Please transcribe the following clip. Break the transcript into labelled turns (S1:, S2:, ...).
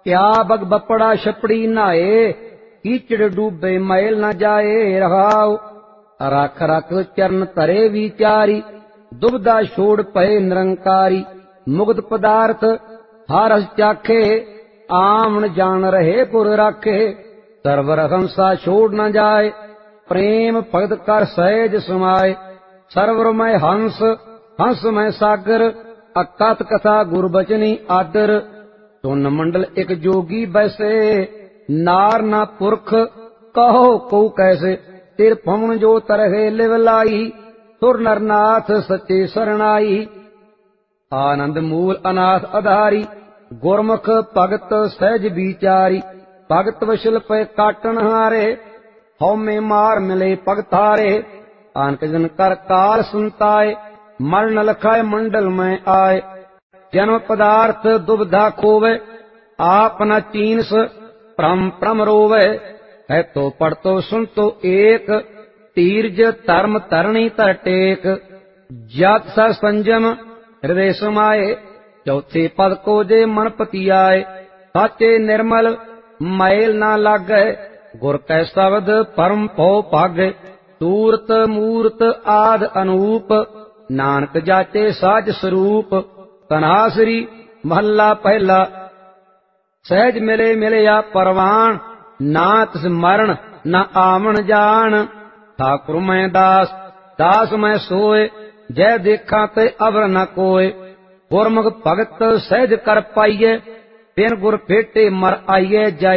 S1: क्या बग बपड़ा छपड़ी नहाए, कीचड़ डूबे मैल न जाए। रहाओ रख रख चरण तरे विचारी, दुबदा छोड़ पए निरंकारी। मुग्ध पदार्थ हारस चाखे, आमन जान रहे पुर राखे। सर्वर हंसा छोड़ न जाए, प्रेम भगत कर सहज समाए। सर्वर में हंस हंस में सागर, अकथ कथा गुरबचनी आदर। सुन मंडल एक जोगी बैसे, नार न पुरख कहो को कैसे। तिर फमन जो तरहे लिव लाई, सुर नरनाथ सच्चे शरणाई। आनंद मूल अनाथ आधारी, गुरमुख भगत सहज विचारी। भगत वशल पे काटन हारे, हौमे मार मिले भगत हारे। आनक जन कर काल सुनताए, मरण लखाए मंडल में आए। जन्म पदार्थ दुबधा खोवे, आप न चीनस भ्रम भ्रम रोवे। है तो पढ़ तो सुन तो एक, तीर्ज धर्म तरणी तर टेक। जात सा संजम हृदय समाये, चौथे पद को जे मन पति आए। साचे निर्मल मैल ना लागे, गुर कै शब्द परम पौ भागे। सूरत मूरत आद अनूप, नानक जाचे साज स्वरूप। तनासरी महला पहला, सहज मिले मिलया परवान। ना तिस मरण न आमन जान। ठाकुर मैं दास दास मैं सोए, जय देखा ते अवर न कोय। गुरमुख भगत सहज कर पाइये, बिन गुर फेटे मर आइये जाइए।